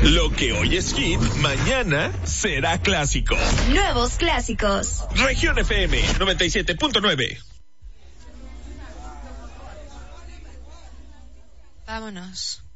Lo que hoy es hit, mañana será clásico. Nuevos clásicos. Región FM 97.9. Vámonos.